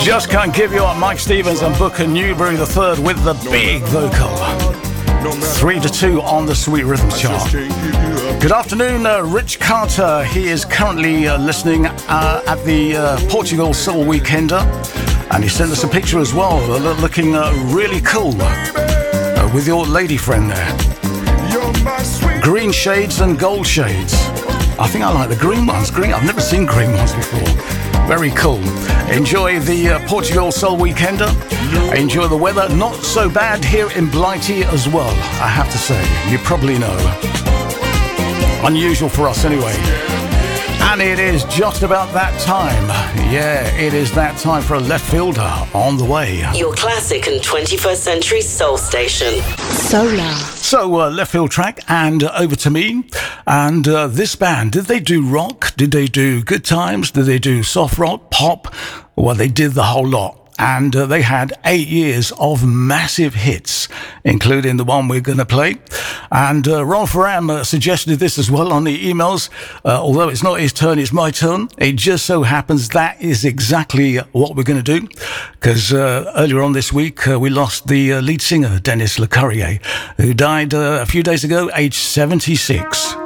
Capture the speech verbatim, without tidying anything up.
Just Can't Give You Up, Mike Stevens and Booker Newberry the third with the big vocal. Three to two on the Sweet Rhythms chart. Good afternoon, uh, Rich Carter. He is currently uh, listening uh, at the uh, Portugal Soul Weekender, and he sent us a picture as well, uh, looking uh, really cool uh, with your lady friend there. Green shades and gold shades. I think I like the green ones. Green. I've never seen green ones before. Very cool. Enjoy the uh, Portugal Soul Weekender. Enjoy the weather. Not so bad here in Blighty as well, I have to say. You probably know. Unusual for us anyway. And it is just about that time. Yeah, it is that time for a left fielder on the way. Your classic and twenty-first century soul station. Solar. So, uh, left field track and uh, over to me. And uh, this band, did they do rock? Did they do good times? Did they do soft rock, pop? Well, they did the whole lot. And uh, they had eight years of massive hits, including the one we're going to play. And uh, Ron Ferram uh, suggested this as well on the emails. Uh, although it's not his turn, it's my turn. It just so happens that is exactly what we're going to do. Because uh, earlier on this week, uh, we lost the uh, lead singer, Dennis Le Carrier, who died uh, a few days ago, aged seventy-six.